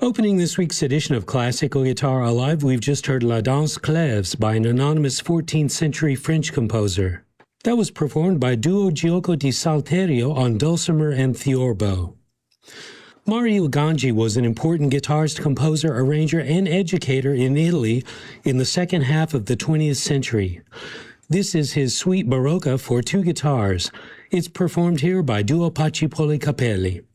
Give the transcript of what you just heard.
Opening this week's edition of Classical Guitar Alive, we've just heard La Danse Clèves by an anonymous 14th century French composer. That was performed by Duo Gioco di Salterio on dulcimer and theorbo. Mario Ganji was an important guitarist, composer, arranger, and educator in Italy in the second half of the 20th century. This is his Suite Barocca for two guitars. It's performed here by Duo Pacipoli Capelli.